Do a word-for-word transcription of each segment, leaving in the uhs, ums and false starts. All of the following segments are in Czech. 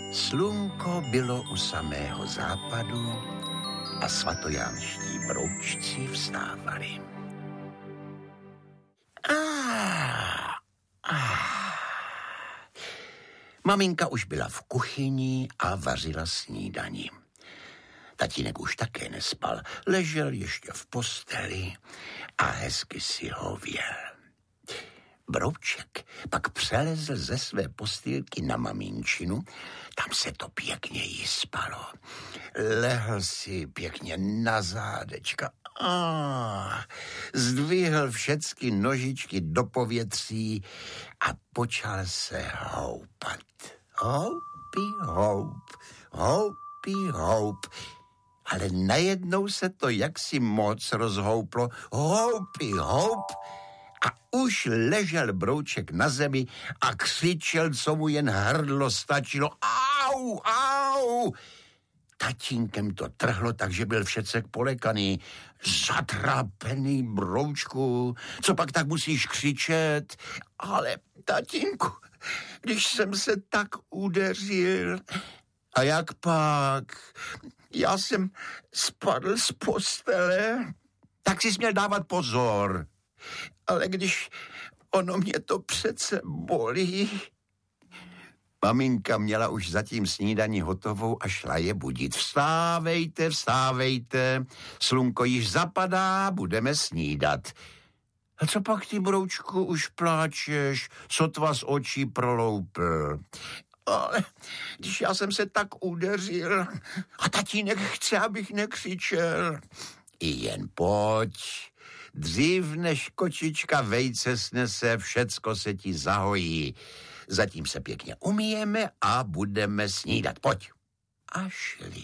Slunko bylo u samého západu a svatojánští broučci vstávali. Ah, ah. Maminka už byla v kuchyni a vařila snídani. Tatínek už také nespal, ležel ještě v posteli a hezky si hověl. Brouček pak přelezl ze své postýlky na maminčinu, tam se to pěkně jí spalo. Lehl si pěkně na zádečka a zdvihl všecky nožičky do povětří a počal se houpat. Houpi, houp, houpi, houp. Ale najednou se to jaksi moc rozhouplo. Houpi, houp. A už ležel brouček na zemi a křičel, co mu jen hrdlo stačilo. Au, au! Tatínkem to trhlo, takže byl všecek polekaný. Zatrápený, broučku, co pak tak musíš křičet? Ale tatínku, když jsem se tak udeřil... A jak pak? Já jsem spadl z postele. Tak jsi měl dávat pozor. Ale když ono mě to přece bolí. Maminka měla už zatím snídani hotovou a šla je budit. Vstávejte, vstávejte, slunko již zapadá, budeme snídat. A co pak ty, broučku, už pláčeš, sotva z očí proloupl. Ale když já jsem se tak udeřil a tatínek chce, abych nekřičel. I jen pojď. Dřív než kočička vejce snese, všecko se ti zahojí. Zatím se pěkně umyjeme a budeme snídat. Pojď. A šli.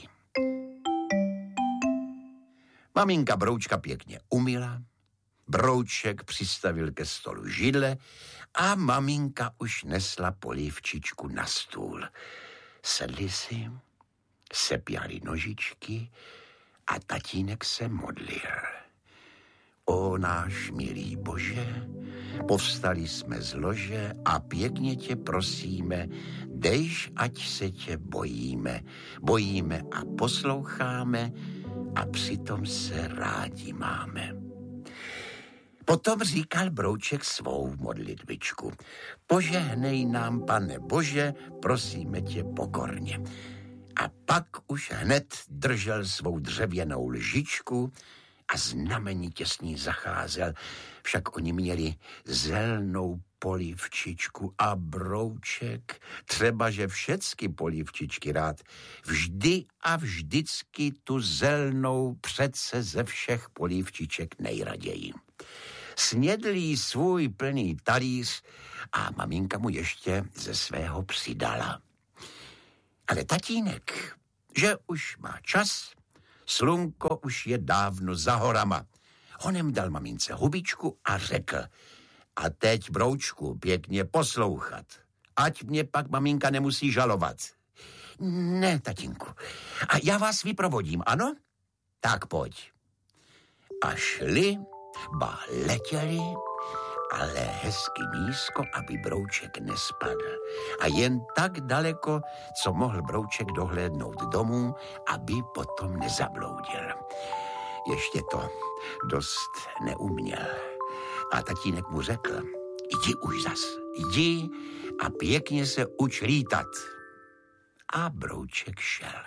Maminka broučka pěkně umyla, brouček přistavil ke stolu židle a maminka už nesla polívčičku na stůl. Sedli si, sepjali nožičky a tatínek se modlil. O náš milý Bože, povstali jsme z lože a pěkně tě prosíme, dejš, ať se tě bojíme. Bojíme a posloucháme a přitom se rádi máme. Potom říkal brouček svou modlitbičku. Požehnej nám, Pane Bože, prosíme tě pokorně. A pak už hned držel svou dřevěnou lžičku a znamenitě s ní zacházel. Však oni měli zelnou polívčičku a brouček, třeba že všecky polívčičky rád, vždy a vždycky tu zelnou přece ze všech polívčiček nejraději. Snědl svůj plný talíř a maminka mu ještě ze svého přidala. Ale tatínek, že už má čas, slunko už je dávno za horama. Honem dal mamince hubičku a řekl, a teď, broučku, pěkně poslouchat, ať mě pak maminka nemusí žalovat. Ne, tatínku, a já vás vyprovodím, ano? Tak pojď. A šli, ba letěli, ale hezky nízko, aby brouček nespadl. A jen tak daleko, co mohl brouček dohlédnout domů, aby potom nezabloudil. Ještě to dost neuměl. A tatínek mu řekl, jdi už zas, jdi a pěkně se uč lítat. A brouček šel.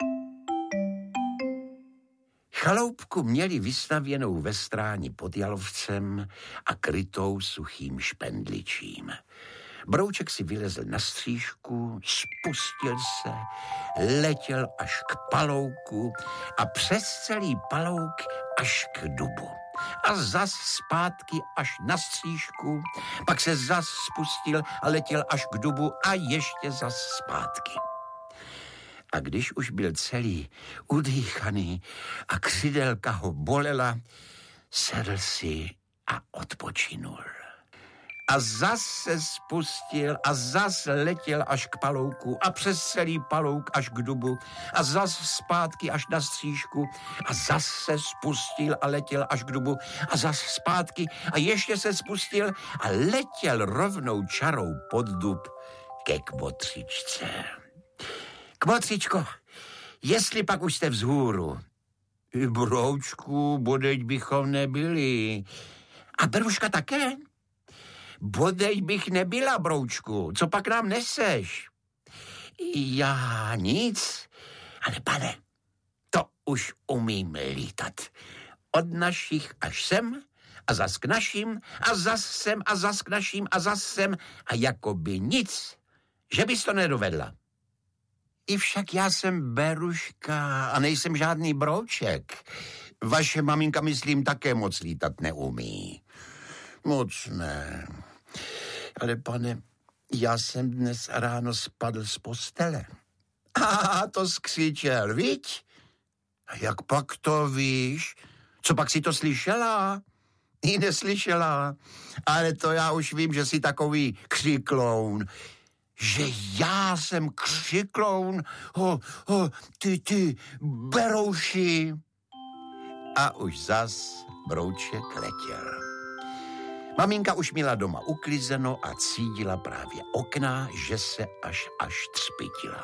Chaloupku měli vystavěnou ve stráni pod jalovcem a krytou suchým špendličím. Brouček si vylezl na střížku, spustil se, letěl až k palouku a přes celý palouk až k dubu. A zas zpátky až na střížku, pak se zas spustil a letěl až k dubu a ještě zas zpátky. A když už byl celý udýchaný a křidelka ho bolela, sedl si a odpočinul. A zas se spustil a zas letěl až k palouku a přes celý palouk až k dubu a zas zpátky až na střížku a zas se spustil a letěl až k dubu a zas zpátky a ještě se spustil a letěl rovnou čarou pod dub ke kmotřičce. Kmotřičko, jestli pak už jste vzhůru. Broučku, bodeď bychom nebyli. A Beruška také? Bodeď bych nebyla, Broučku. Co pak nám neseš? Já nic. Ale pane, to už umím lítat. Od našich až sem a zas k našim a zas sem a zas k našim a zas sem a jakoby nic, že bys to nedovedla. I však já jsem Beruška a nejsem žádný Brouček. Vaše maminka, myslím, také moc lítat neumí. Moc ne. Ale pane, já jsem dnes ráno spadl z postele. A to skřičel, viď? A jak pak to víš? Co pak si to slyšela? I neslyšela. Ale to já už vím, že jsi takový křikloun. Že já jsem křikloun? Ho, ho, ty, ty, Berouši. A už zas Brouček letěl. Maminka už měla doma uklizeno a cídila právě okna, že se až až třpytila.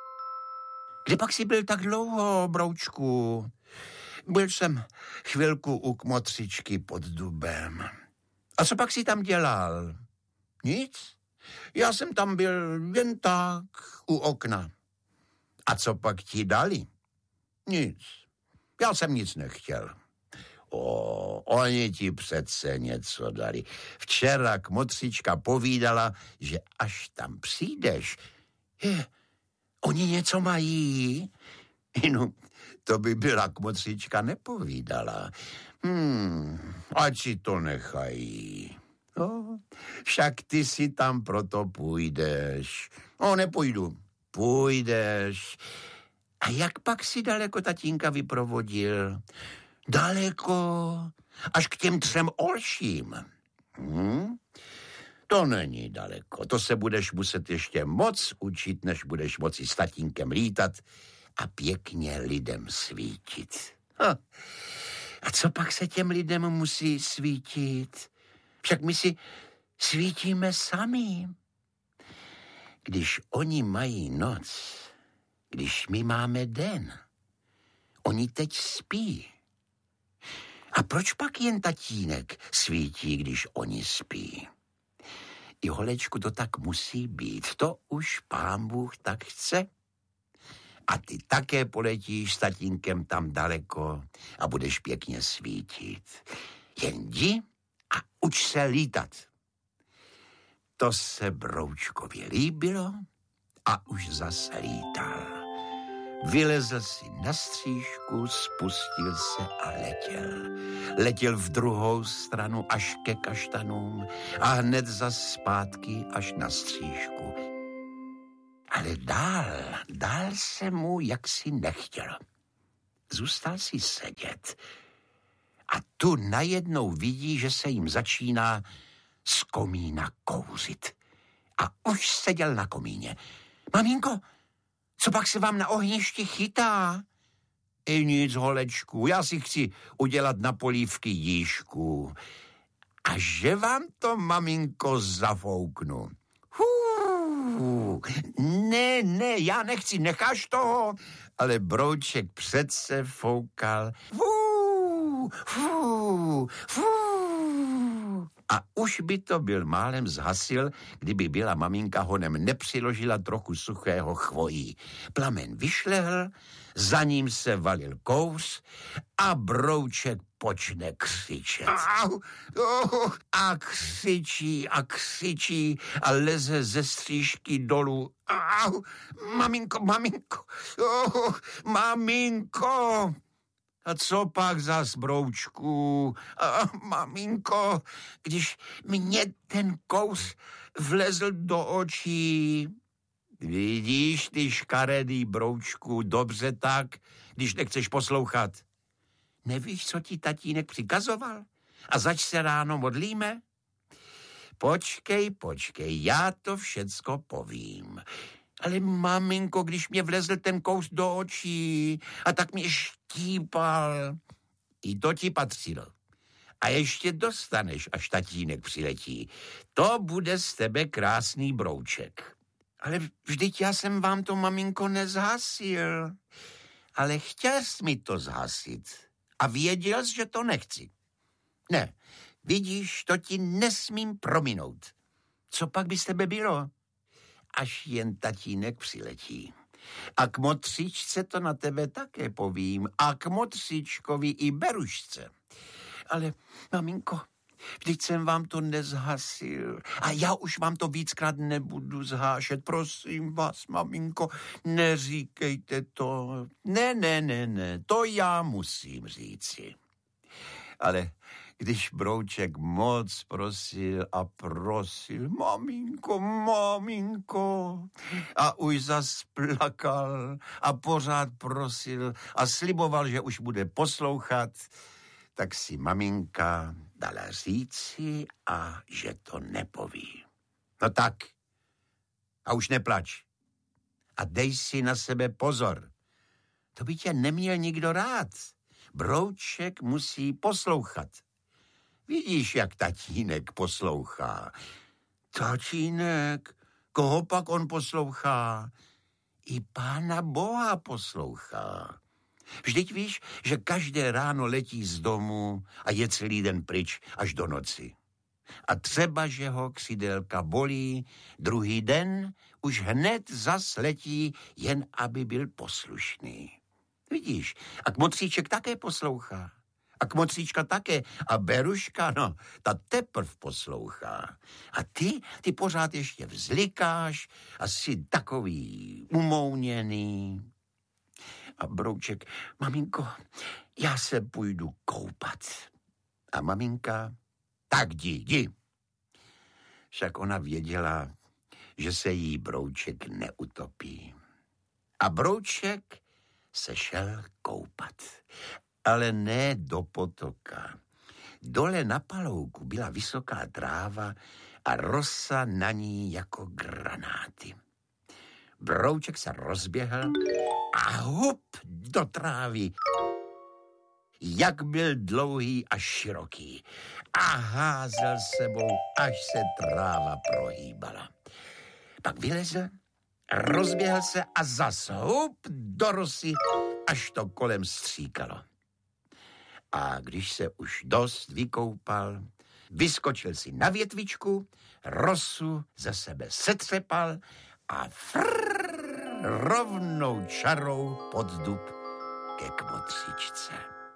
Kde pak jsi byl tak dlouho, Broučku? Byl jsem chvilku u Kmotřičky pod dubem. A co pak jsi tam dělal? Nic. Já jsem tam byl jen tak u okna. A co pak ti dali? Nic. Já jsem nic nechtěl. O, oni ti přece něco dali. Včera Kmotřička povídala, že až tam přijdeš, je, oni něco mají. No, to by byla Kmotřička nepovídala. Hmm, ať si to nechají. No, však ty si tam proto půjdeš. No, nepůjdu. Půjdeš. A jak pak si daleko tatínka vyprovodil? Daleko, až k těm třem orším. Hmm? To není daleko. To se budeš muset ještě moc učit, než budeš moci s tatínkem lítat a pěkně lidem svítit. Ha. A co pak se těm lidem musí svítit? Však my si svítíme sami. Když oni mají noc, když my máme den, oni teď spí. A proč pak jen tatínek svítí, když oni spí? I holečku, to tak musí být. To už pán Bůh tak chce. A ty také poletíš s tatínkem tam daleko a budeš pěkně svítit. Jen jdi a uč se lítat. To se Broučkovi líbilo a už zase lítal. Vylezl si na stříšku, spustil se a letěl. Letěl v druhou stranu až ke kaštanům a hned zas zpátky až na stříšku. Ale dál, dál se mu jaksi nechtělo. Zůstal si sedět a tu najednou vidí, že se jim začíná z komína kouřit. A už seděl na komíně. Maminko, co pak se vám na ohništi chytá? I nic, holečku, já si chci udělat na polívky jížku. A že vám to, maminko, zafouknu. Hů, ne, ne, já nechci, necháš toho. Ale Brouček přece foukal. Fů, fů, fů. A už by to byl málem zhasil, kdyby byla maminka honem nepřiložila trochu suchého chvojí. Plamen vyšlehl, za ním se valil kouř a Brouček počne křičet. Au, oh, a křičí a křičí a leze ze střížky dolů. Au, maminko, maminko, oh, maminko. A co pak zas, Broučku? A, maminko, když mě ten kous vlezl do očí. Vidíš, ty škaredý, Broučku, dobře tak, když nechceš poslouchat. Nevíš, co ti tatínek přikazoval? A zač se ráno modlíme? Počkej, počkej, já to všecko povím. Ale maminko, když mě vlezl ten kous do očí a tak mě štípal. I to ti patřilo. A ještě dostaneš, až tatínek přiletí. To bude z tebe krásný Brouček. Ale vždyť já jsem vám to, maminko, nezhasil. Ale chtěl jsi mi to zhasit. A věděl jsi, že to nechci. Ne, vidíš, to ti nesmím prominout. Co pak by z tebe bylo? Až jen tatínek přiletí. A k motříčce to na tebe také povím. A k motříčkovi i Berušce. Ale, maminko, vždyť jsem vám to nezhasil. A já už vám to víckrát nebudu zhášet. Prosím vás, maminko, neříkejte to. Ne, ne, ne, ne, to já musím říci. Ale když Brouček moc prosil a prosil, maminko, maminko, a už zas plakal a pořád prosil a sliboval, že už bude poslouchat, tak si maminka dala říci a že to nepoví. No tak, a už neplač. A dej si na sebe pozor. To by tě neměl nikdo rád. Brouček musí poslouchat. Vidíš, jak tatínek poslouchá. Tatínek, koho pak on poslouchá? I Pána Boha poslouchá. Vždyť víš, že každé ráno letí z domu a je celý den pryč až do noci. A třeba, že ho křidélka bolí, druhý den už hned zas letí, jen aby byl poslušný. Vidíš, a kmotříček také poslouchá. A kmotříčka také. A Beruška, no, ta teprv poslouchá. A ty, ty pořád ještě vzlikáš a jsi takový umouněný. A Brouček, maminko, já se půjdu koupat. A maminka, tak jdi, jdi. Však ona věděla, že se jí Brouček neutopí. A Brouček se šel koupat. Ale ne do potoka. Dole na palouku byla vysoká tráva a rosa na ní jako granáty. Brouček se rozběhl a hup do trávy, jak byl dlouhý a široký. A házel sebou, až se tráva prohýbala. Pak vylezl, rozběhl se a zas hup do rosy, až to kolem stříkalo. A když se už dost vykoupal, vyskočil si na větvičku, rosu ze sebe setřepal a frrrr, rovnou čarou pod dub ke kmotříčce.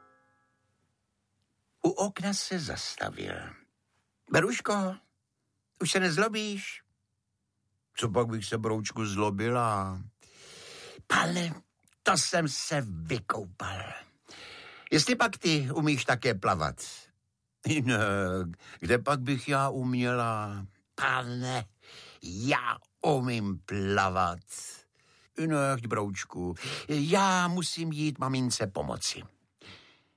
U okna se zastavil. Beruško, už se nezlobíš? Co pak bych se, Broučku, zlobila? Pane, to jsem se vykoupal. Jestli pak ty umíš také plavat? Ne, kde pak bych já uměla? Pane, já umím plavat. Ne, Broučku, já musím jít mamince pomoci.